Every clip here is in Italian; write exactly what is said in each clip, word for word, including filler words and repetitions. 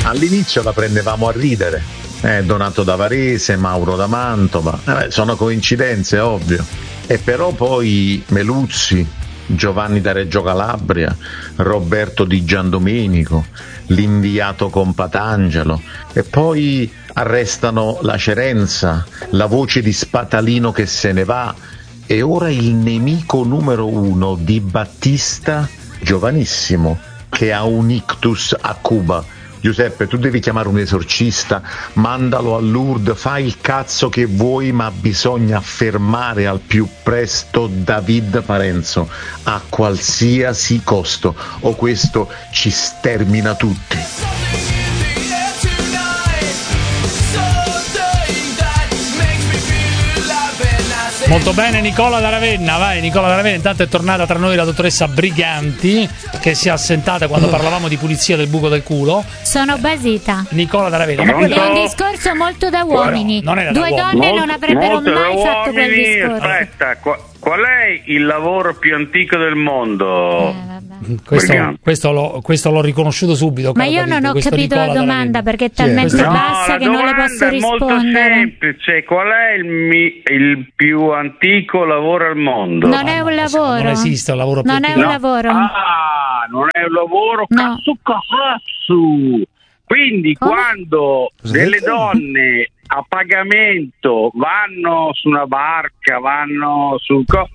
all'inizio la prendevamo a ridere, eh, Donato da Varese, Mauro da Mantova, eh, sono coincidenze, ovvio, e però poi Meluzzi, Giovanni da Reggio Calabria, Roberto di Giandomenico, l'inviato con Patangelo, e poi arrestano la Cerenza, la voce di Spatalino che se ne va, e ora il nemico numero uno di Battista, giovanissimo, che ha un ictus a Cuba. Giuseppe, tu devi chiamare un esorcista, mandalo a Lourdes, fai il cazzo che vuoi, ma bisogna fermare al più presto David Parenzo, a qualsiasi costo, o questo ci stermina tutti. Molto bene Nicola da Ravenna, vai Nicola da Ravenna. Intanto è tornata tra noi la dottoressa Briganti, che si è assentata quando parlavamo di pulizia del buco del culo. Sono basita. Nicola da Ravenna. Ma è un discorso molto da uomini. No, non era Due da donne uomini. non avrebbero Molto mai da fatto quel uomini. discorso. Aspetta, qua- qual è il lavoro più antico del mondo? Eh, Questo, questo, l'ho, questo l'ho riconosciuto subito. Ma caro io David, non ho questo capito Nicola la da domanda Ravenna. perché è talmente No, bassa la che non le domanda posso è molto rispondere. semplice. Qual è il, mi- il più antico lavoro al mondo? Non è un lavoro. Non esiste un lavoro più Non è antico. un lavoro. Ah, non è un lavoro, No. cazzo cazzo. Quindi Come? quando Cosa delle detto? donne a pagamento vanno su una barca, vanno sul co-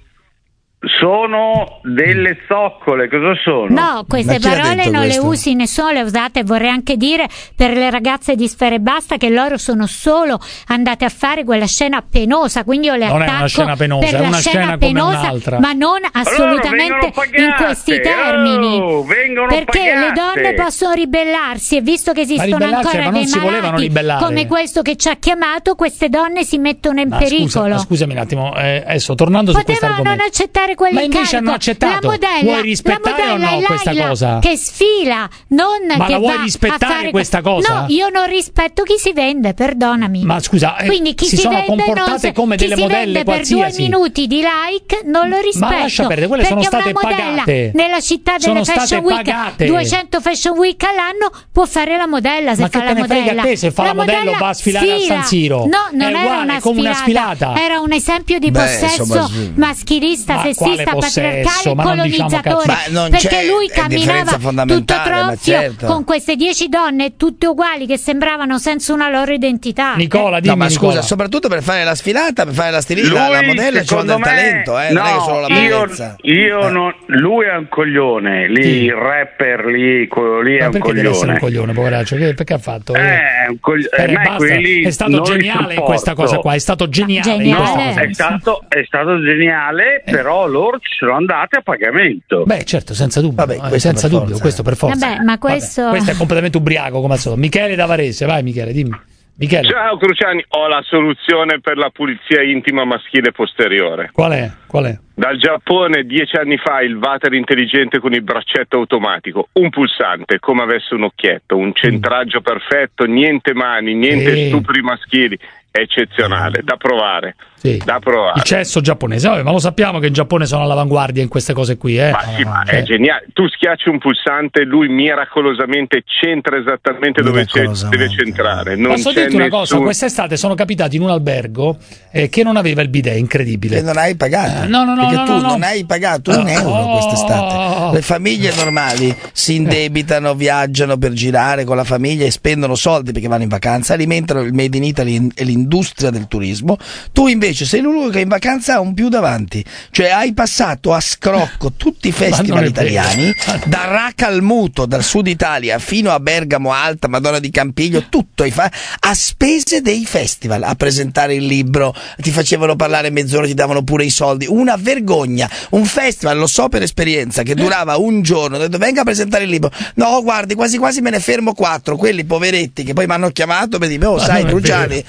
sono delle zoccole, cosa sono? No, queste Ma chi ha parole detto non questo? le usi, nessuno le ha usate. Vorrei anche dire per le ragazze di Sfera Ebbasta che loro sono solo andate a fare quella scena penosa, quindi io le Non è attacco una scena penosa, per è la una scena scena come penosa, un'altra. ma non Allora assolutamente vengono pagate, in questi termini. oh, vengono perché pagate. le donne possono ribellarsi, e visto che esistono ribellarsi, ancora ma non dei si volevano malati ribellare. come questo che ci ha chiamato, queste donne si mettono in Ma scusa, pericolo. ma scusami un attimo, eh, adesso tornando su questo Potevano non argomento. accettare Ma invece quell'incarico. hanno accettato. La modella, Vuoi rispettare la modella o no è questa Laila cosa? che sfila, non Ma che la vuoi va rispettare a fare questa cosa? No, io non rispetto chi si vende, perdonami. Ma scusa, eh, quindi chi si si, sono vende non comportate se- come chi delle si modelle vende per qualsiasi. due minuti di like non lo rispetto. Ma lascia perdere, quelle sono perché state una modella pagate. nella città Sono delle state Fashion Week, pagate. duecento Fashion Week all'anno, può fare la modella se Ma fa che la te ne frega modella. a te se fa la modella o va a sfilare a sfila. San Siro? No, non È era uguale, una è come una sfilata. Era un esempio di Beh, possesso insomma, sì. maschilista, Ma quale sessista, possesso? patriarcale, Ma non diciamo colonizzatore. cazzo. Ma non perché c'è lui differenza camminava tutto fondamentale, ma tronfio certo. con queste dieci donne tutte uguali che sembravano senza una loro identità. Nicola, dimmi No, ma Nicola. scusa, soprattutto per fare la sfilata, per fare la stilista, la Lui, modella ci vuole secondo del me, talento, eh, non è che solo la io, bellezza. io Eh. non, lui è un coglione, lì Sì. il rapper lì, quello lì è Ma un perché deve essere un coglione. coglione, poveraccio? Che, perché ha fatto? Eh, è un cogli- Eh, eh, ma basta. quelli È stato non li geniale in sopporto. questa cosa qua, è stato geniale. in Geniale. questo No, senso. è stato, è stato geniale, però loro ci sono andate a pagamento. Beh, certo, senza dubbio, Vabbè, eh, questo senza per dubbio, forza. questo per forza. Vabbè, ma questo- Vabbè, questo è completamente ubriaco come al solito. Michele da Varese, vai Michele, dimmi. Michele, Ciao Cruciani, ho la soluzione per la pulizia intima maschile posteriore. qual è? Qual è? Dal Giappone dieci anni fa il water intelligente con il braccetto automatico, un pulsante come avesse un occhietto, un centraggio perfetto, niente mani, niente Sì. stupri maschili, eccezionale, da provare. Sì. Da provare. Il cesso giapponese, vabbè, ma lo sappiamo che in Giappone sono all'avanguardia in queste cose qui, eh. Ma sì, ma Cioè, è geniale. Tu schiacci un pulsante, lui miracolosamente centra esattamente dove c'è- Miracolosamente. deve centrare. Non Posso c'è dirti una cosa, nessun- quest'estate sono capitati in un albergo eh, che non aveva il bidet, incredibile. Che non hai pagato, Eh, no, no, no, perché no, tu no, no. non hai pagato un No. euro quest'estate. Oh. Le famiglie normali si indebitano, viaggiano per girare con la famiglia e spendono soldi perché vanno in vacanza, alimentano il Made in Italy e l'industria del turismo. Tu invece sei l'unico che in vacanza ha un più davanti, cioè hai passato a scrocco tutti i Ma non festival è vero. italiani, da Racalmuto, dal sud Italia fino a Bergamo Alta, Madonna di Campiglio, tutto hai fa- a spese dei festival, a presentare il libro, ti facevano parlare mezz'ora, ti davano pure i soldi, una vergogna. Un festival, lo so per esperienza, che durava un giorno, ho detto venga a presentare il libro, no guardi quasi quasi me ne fermo quattro, quelli poveretti che poi mi hanno chiamato per dire oh Ma sai non è Cruciani, vero. sì sì,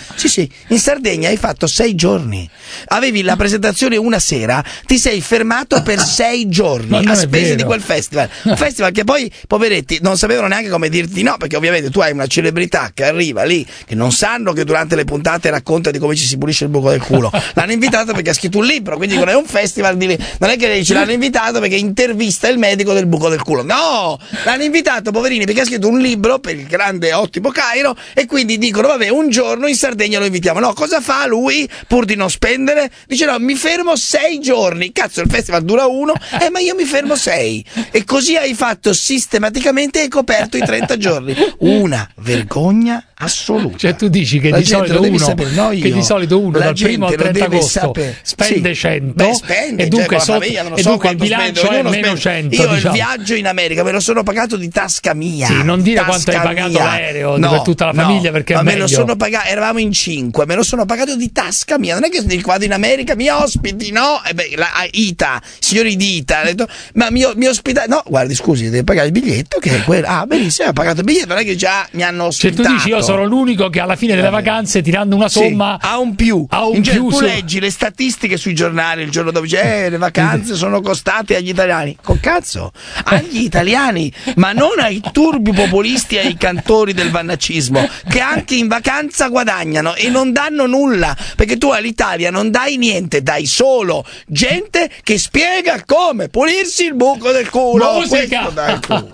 Sì, in Sardegna hai fatto sei giorni. Avevi la presentazione una sera, ti sei fermato per sei giorni a spese di quel festival. Un festival che poi, poveretti, non sapevano neanche come dirti no, perché ovviamente tu hai una celebrità che arriva lì, che non sanno che durante le puntate racconta di come ci si pulisce il buco del culo. L'hanno invitato perché ha scritto un libro, quindi dicono è un festival di... Non è che ce l'hanno invitato perché intervista il medico del buco del culo. No! L'hanno invitato, poverini, perché ha scritto un libro per il grande ottimo Cairo e quindi dicono vabbè, un giorno in Sardegna lo invitiamo. No, cosa fa lui pur di non spendere? Dice no, mi fermo sei giorni. Cazzo, il festival dura uno, eh ma io mi fermo sei. E così hai fatto sistematicamente e hai coperto i trenta giorni. Una vergogna assoluta. Cioè tu dici che, di solito, uno, sapere, no che di solito uno dal primo al trenta agosto sapere. spende sì. cento. Beh, spende, e dunque, cioè, so, mia, non e so dunque il bilancio spendo, è meno cento. Io diciamo. il viaggio in America me lo sono pagato di tasca mia. Sì, non dire tasca quanto hai pagato mia. l'aereo no, per tutta la no, famiglia, perché ma è me meglio. lo sono pagato, eravamo in cinque, me lo sono pagato di tasca mia. Non è che vado in America, mi ospiti, no? E beh, la I T A, signori di I T A, detto, ma mi, mi ospita, no, guardi, scusi, deve pagare il biglietto, che è quello. Ah, benissimo, ha pagato il biglietto, non è che già mi hanno ospitato. Cioè tu dici io sono l'unico che alla fine delle vacanze, tirando una somma, sì, ha un più. Ha un in più tu su... leggi le statistiche sui giornali il giorno dopo, dice, eh, le vacanze sono costate agli italiani. Con cazzo, agli italiani, ma non ai turbi populisti e ai cantori del vannacismo, che anche in vacanza guadagnano e non danno nulla, perché tu all'Italia non dai niente, dai solo gente che spiega come pulirsi il buco del culo. Musica! Dai tu.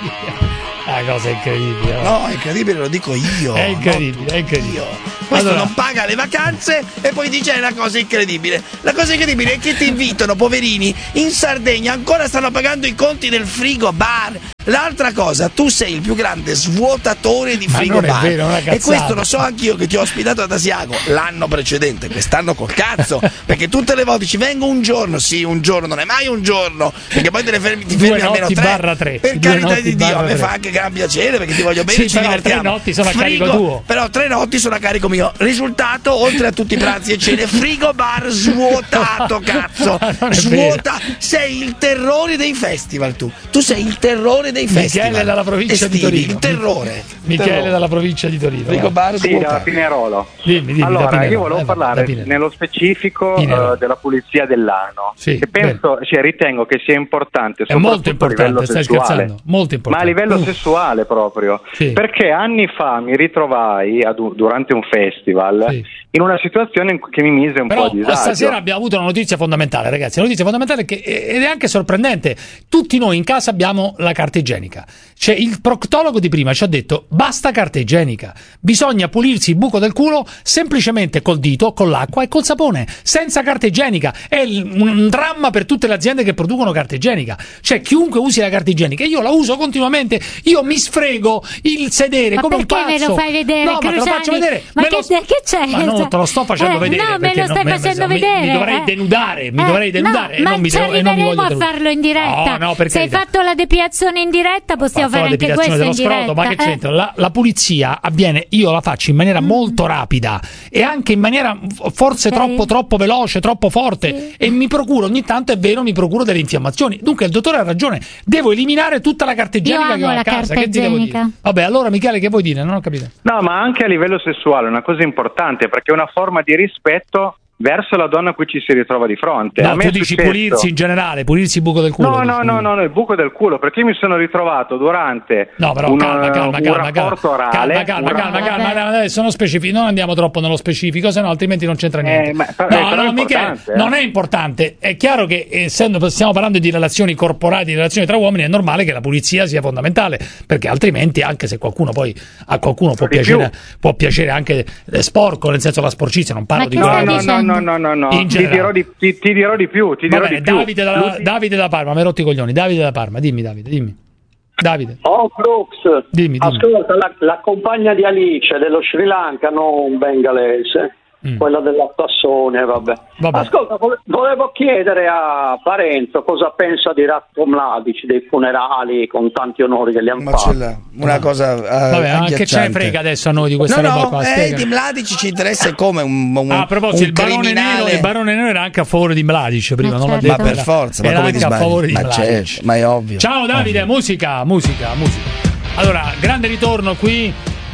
Una cosa incredibile. No, è incredibile, lo dico io. È incredibile, è incredibile. Io. Questo allora, non paga le vacanze e poi dice è una cosa incredibile. La cosa incredibile è che ti invitano, poverini, in Sardegna ancora stanno pagando i conti del frigo bar. L'altra cosa, tu sei il più grande svuotatore di frigo bar. Vero, e questo lo so anch'io che ti ho ospitato ad Asiago l'anno precedente, quest'anno col cazzo, perché tutte le volte ci vengo un giorno, sì, un giorno, non è mai un giorno, perché poi te ne fermi, ti fermi almeno tre. Barra tre. Per Due carità di Dio, a me tre. fa anche gran piacere perché ti voglio bene, sì, ci divertiamo. Tre notti sono frigo, a carico tuo. Però tre notti sono a carico mio. Risultato, oltre a tutti i pranzi e cene, frigo bar svuotato, cazzo. Svuota, sei il terrore dei festival tu. Tu sei il terrore dei festival. Michele dalla provincia Estivi, di Torino. Il terrore. Michele terrore. dalla provincia di Torino. Frigo bar sì, da Pinerolo. Dimmi, dimmi, allora, Pinerolo. io volevo eh, parlare nello specifico uh, della pulizia dell'ano. Sì, che penso, cioè, ritengo che sia importante, è molto importante, a livello stai sessuale, scherzando, molto importante. Ma a livello uh. sessuale proprio. Sì. Perché anni fa mi ritrovai ad, durante un festival sì. in una situazione che mi mise un Però, po' a disagio. Stasera abbiamo avuto una notizia fondamentale, ragazzi. Una notizia fondamentale che, ed è anche sorprendente. Tutti noi in casa abbiamo la carta igienica. Cioè, il proctologo di prima ci ha detto basta carta igienica, bisogna pulirsi il buco del culo semplicemente col dito, con l'acqua e col sapone, senza carta igienica. È un dramma per tutte le aziende che producono carta igienica. Cioè, chiunque usi la carta igienica, io la uso continuamente, io mi sfrego il sedere ma come un pazzo. Ma perché me lo fai vedere? No, ma te lo faccio vedere. Ma me che, lo... che c'è? Ma no, te lo sto facendo eh, vedere. No, me lo stai non, facendo mi, vedere. Mi, mi dovrei eh. denudare, mi eh, dovrei denudare no, e ma non mi ci devo, e non mi voglio a farlo in diretta. No, no, per Se hai carità. fatto la depiazione in diretta, possiamo fare anche questo in diretta. Ma che c'entra? La, la pulizia avviene, io la faccio in maniera mm. molto rapida e anche in maniera forse okay. troppo troppo veloce, troppo forte sì. e mi procuro ogni tanto, è vero, mi procuro delle infiammazioni. Dunque il dottore ha ragione, devo eliminare tutta la carta igienica che ho a casa. Che ti devo dire? Vabbè, allora Michele, che vuoi dire? Non ho capito. No, ma anche a livello sessuale è una cosa importante, perché è una forma di rispetto verso la donna a cui ci si ritrova di fronte. No, a me tu dici successo... pulirsi in generale, pulirsi il buco del culo. No, no, no, no, no, il buco del culo, perché io mi sono ritrovato durante no, però, un, calma, calma, un calma, rapporto calma, orale. Calma, calma, un... calma, calma, adesso non specifico, non andiamo troppo nello specifico, se no altrimenti non c'entra niente. Eh, ma, però, no, però no, Michele, eh. non è importante. È chiaro che essendo stiamo parlando di relazioni corporali, di relazioni tra uomini, è normale che la pulizia sia fondamentale, perché altrimenti, anche se qualcuno poi a qualcuno può piacere, può piacere anche sporco, nel senso la sporcizia, non parlo ma di no, no, no, no, no, no, no. Ti dirò, di, ti, ti dirò di più, ti dirò bene, di più. Davide da, Lui... Davide da Parma, mi hai rotto i coglioni. Davide da Parma, dimmi Davide, dimmi. Davide. Oh Crux, dimmi, dimmi. Ascolta, la, la compagna di Alice dello Sri Lanka, non bengalese, mm. quella dell'Attassone, vabbè. vabbè. Ascolta, volevo chiedere a Parenzo cosa pensa di Ratko Mladic, dei funerali con tanti onori che gli hanno fatto. Una cosa uh, vabbè, anche ce ne frega adesso a noi di questa no, roba no, qua. Eh, di Mladic ci interessa come un, un, ah, a proposito, un il barone, criminale. Nero, il barone Nero era anche a favore di Mladic prima, ma non certo. l'ho detto. Ma per forza, ma era come anche ti a favore di ma Mladic. Certo, ma è ovvio. Ciao Davide, ovvio. musica, musica, musica. Allora, grande ritorno qui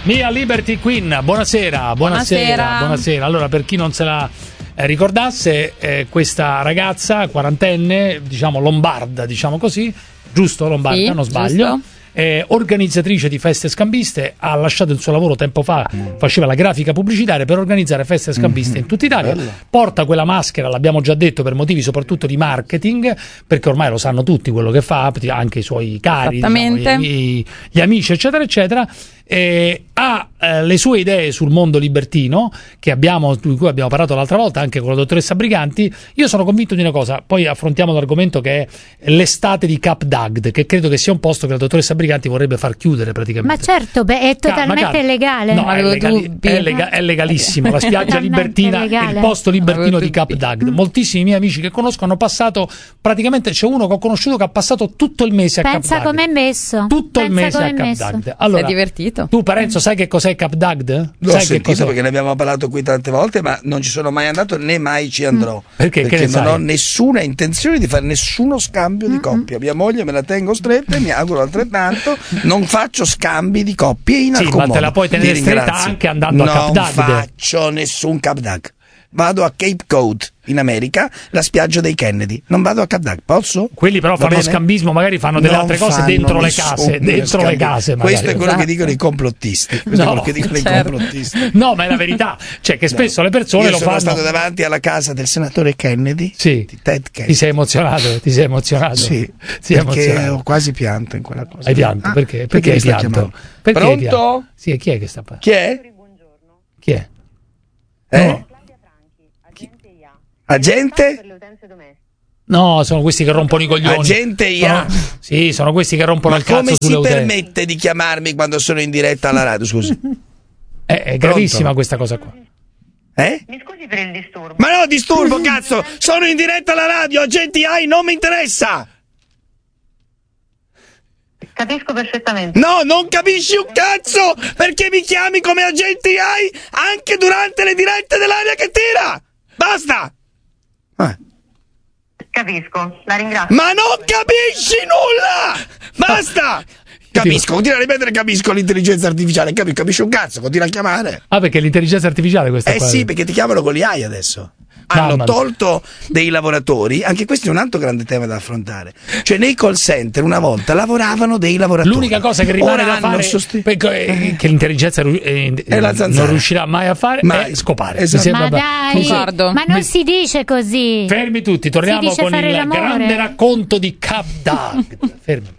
Mia Liberty Queen, buonasera, buonasera, buonasera. buonasera. Allora, per chi non se la eh, ricordasse, eh, questa ragazza quarantenne, diciamo lombarda, diciamo così, giusto Lombarda, sì, non sbaglio. Giusto. Eh, organizzatrice di feste scambiste, ha lasciato il suo lavoro tempo fa, faceva la grafica pubblicitaria per organizzare feste scambiste mm-hmm. in tutta Italia. Bello. Porta quella maschera, l'abbiamo già detto, per motivi soprattutto di marketing, perché ormai lo sanno tutti quello che fa, anche i suoi cari, diciamo, gli, gli amici eccetera eccetera. Eh, ha eh, le sue idee sul mondo libertino che abbiamo, di cui abbiamo parlato l'altra volta anche con la dottoressa Briganti. Io sono convinto di una cosa, poi affrontiamo l'argomento che è l'estate di Cap d'Agde, che credo che sia un posto che la dottoressa Briganti vorrebbe far chiudere praticamente. Ma certo, beh, è totalmente legale. No, è, legali- è, lega- è legalissimo, la spiaggia libertina, il posto libertino di Cap d'Agde. Moltissimi miei amici che conosco hanno passato, praticamente c'è uno che ho conosciuto che ha passato tutto il mese a Pensa Cap d'Agde. Pensa com'è messo. Tutto Pensa il mese a Cap messo. d'Agde. Allora, sei divertito? Tu Parenzo sai che cos'è Cap d'Agde? L'ho sai sentito che cos'è? Perché ne abbiamo parlato qui tante volte, ma non ci sono mai andato né mai ci andrò. Mm. Perché, perché che non sai? ho nessuna intenzione di fare nessuno scambio Mm-mm. di coppia. Mia moglie me la tengo stretta e mi auguro altrettanto. Non faccio scambi di coppie in sì, alcun ma modo. te la puoi tenere Ti stretta ringrazio. anche andando non a Cap d'Agde. Non faccio nessun Cap d'Agde. Vado a Cape Cod in America, la spiaggia dei Kennedy. Non vado a Cap d'Agde, posso? Quelli però Va fanno bene? scambismo, magari fanno delle Non altre cose fanno dentro le nessun case, dentro scambio. le case magari. Questo è quello Esatto. che dicono i complottisti. Questo No, è quello che dicono certo. i complottisti. No, ma è la verità, cioè che spesso No. le persone Io lo sono fanno. stato davanti alla casa del senatore Kennedy, Sì. di Ted Kennedy. Ti sei emozionato? Ti sei emozionato? Sì, Ti sei perché emozionato. ho quasi pianto in quella cosa. Hai pianto? Ah, perché? Perché hai mi sta pianto? chiamando? Perché hai Pronto? pianto? Sì, e chi è che sta parlando? Chi è? Chi è? Eh? No. Agente? No, sono questi che rompono i coglioni. Agente I A? Sono, sì, sono questi che rompono Ma il cazzo come sulle si utenze. permette di chiamarmi quando sono in diretta alla radio, scusi? È, è gravissima questa cosa qua. Eh? Mi scusi per il disturbo. Ma no, disturbo, cazzo! Sono in diretta alla radio, agente I A, non mi interessa! Capisco perfettamente. No, non capisci un cazzo! Perché mi chiami come agente I A anche durante le dirette dell'aria che tira! Basta! Eh. Capisco, la ringrazio. Ma non capisci nulla! Basta! Capisco, continua a ripetere capisco l'intelligenza artificiale. Capisco, capisci un cazzo, continua a chiamare. Ah, perché è l'intelligenza artificiale questa Eh qua. sì, perché ti chiamano con gli A I adesso. Hanno Mamma tolto dei lavoratori, anche questo è un altro grande tema da affrontare. Cioè nei call center una volta lavoravano dei lavoratori. L'unica cosa che rimane Ora da hanno fare sosti- perché, eh, che l'intelligenza ru- eh, È la zanzara. non riuscirà mai a fare Mai. è scopare. Esatto. Mi sembra Ma da- dai, mi sa- Concordo. ma non mi- si dice così. Fermi tutti, torniamo Si dice con fare il l'amore. grande racconto di Cap d'Agde. Fermi.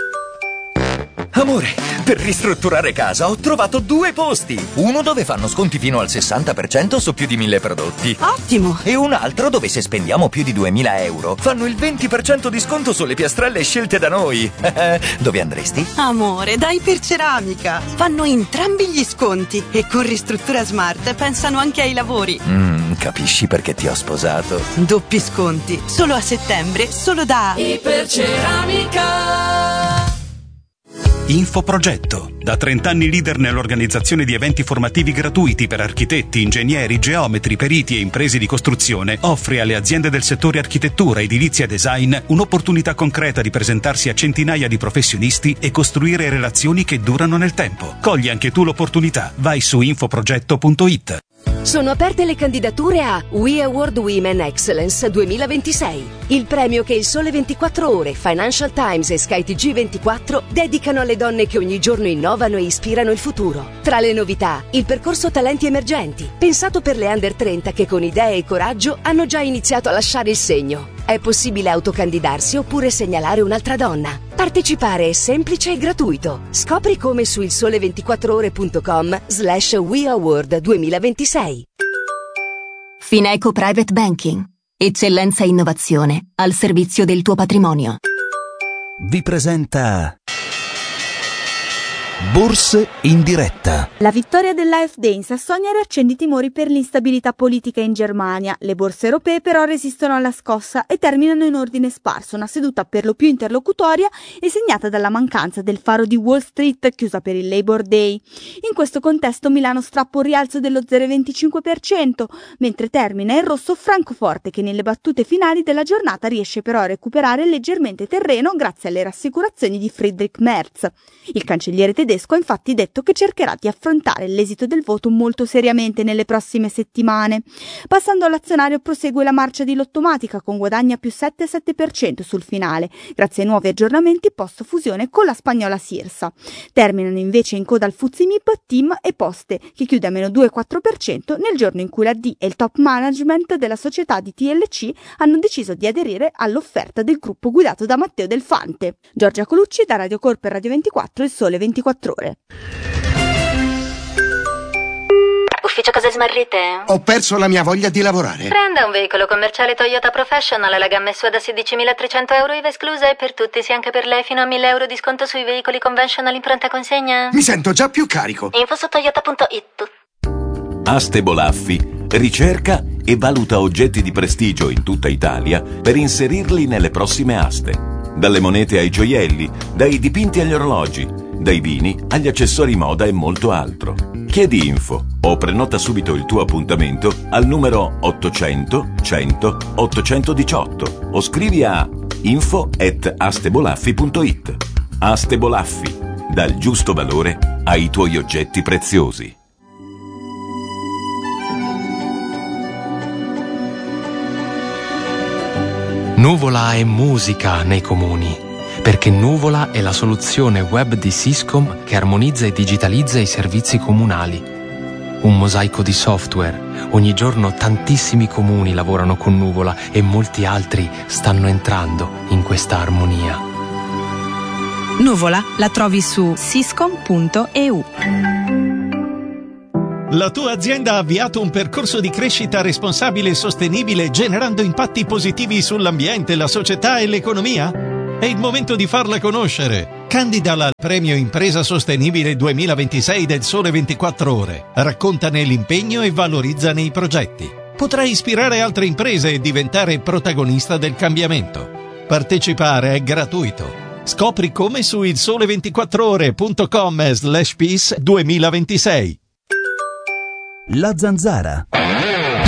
Amore, per ristrutturare casa ho trovato due posti. Uno dove fanno sconti fino al sessanta per cento su più di mille prodotti. Ottimo! E un altro dove se spendiamo più di duemila euro fanno il venti per cento di sconto sulle piastrelle scelte da noi. Dove andresti? Amore, dai per Ceramica! Fanno entrambi gli sconti e con Ristruttura Smart pensano anche ai lavori. Mm, capisci perché ti ho sposato? Doppi sconti, solo a settembre, solo da Iperceramica. Infoprogetto, da trent'anni leader nell'organizzazione di eventi formativi gratuiti per architetti, ingegneri, geometri, periti e imprese di costruzione, offre alle aziende del settore architettura, edilizia e design un'opportunità concreta di presentarsi a centinaia di professionisti e costruire relazioni che durano nel tempo. Cogli anche tu l'opportunità. Vai su infoprogetto punto it. Sono aperte le candidature a We Award Women Excellence duemilaventisei, il premio che il Sole ventiquattro Ore, Financial Times e Sky T G ventiquattro dedicano alle donne che ogni giorno innovano e ispirano il futuro. Tra le novità, il percorso Talenti Emergenti, pensato per le under trenta che con idee e coraggio hanno già iniziato a lasciare il segno. È possibile autocandidarsi oppure segnalare un'altra donna. Partecipare è semplice e gratuito. Scopri come su il sole ventiquattro ore punto com slash We Award duemilaventisei. Fineco Private Banking. Eccellenza e innovazione al servizio del tuo patrimonio. Vi presenta Borse in diretta. La vittoria dell'A F D in Sassonia riaccende i timori per l'instabilità politica in Germania. Le borse europee però resistono alla scossa e terminano in ordine sparso, una seduta per lo più interlocutoria e segnata dalla mancanza del faro di Wall Street chiusa per il Labor Day. In questo contesto Milano strappa un rialzo dello zero virgola venticinque per cento, mentre termina in rosso Francoforte che nelle battute finali della giornata riesce però a recuperare leggermente terreno grazie alle rassicurazioni di Friedrich Merz. Il cancelliere tedesco tedesco ha infatti detto che cercherà di affrontare l'esito del voto molto seriamente nelle prossime settimane. Passando all'azionario, prosegue la marcia di Lottomatica con guadagni a più sette virgola sette per cento sul finale, grazie ai nuovi aggiornamenti post fusione con la spagnola Sirsa. Terminano invece in coda al F T S E M I P, Team e Poste, che chiude a meno due virgola quattro per cento nel giorno in cui la D e il top management della società di T L C hanno deciso di aderire all'offerta del gruppo guidato da Matteo Del Fante. Giorgia Colucci, da Radio Corp e Radio ventiquattro, Il Sole ventiquattro Ore. Ufficio Case Smarrite? Ho perso la mia voglia di lavorare. Prenda un veicolo commerciale Toyota Professional, la gamma S U A da sedicimilatrecento euro, I V A esclusa, e per tutti, sì anche per lei, fino a mille euro di sconto sui veicoli conventional in pronta consegna. Mi sento già più carico. Info su toyota punto it. Aste Bolaffi ricerca e valuta oggetti di prestigio in tutta Italia per inserirli nelle prossime aste. Dalle monete ai gioielli, dai dipinti agli orologi, dai vini agli accessori moda e molto altro. Chiedi info o prenota subito il tuo appuntamento al numero ottocento cento ottocentodiciotto o scrivi a info at astebolaffi punto it. Aste Bolaffi, dal giusto valore ai tuoi oggetti preziosi. Nuvola è musica nei comuni, perché Nuvola è la soluzione web di Syscom che armonizza e digitalizza i servizi comunali. Un mosaico di software. Ogni giorno tantissimi comuni lavorano con Nuvola e molti altri stanno entrando in questa armonia. Nuvola la trovi su syscom punto e u. La tua azienda ha avviato un percorso di crescita responsabile e sostenibile, generando impatti positivi sull'ambiente, la società e l'economia? È il momento di farla conoscere. Candidala al premio Impresa Sostenibile duemilaventisei del Sole ventiquattro Ore. Raccontane l'impegno e valorizzane i progetti. Potrai ispirare altre imprese e diventare protagonista del cambiamento. Partecipare è gratuito. Scopri come su il sole ventiquattro ore punto com slash peace duemilaventisei. La Zanzara.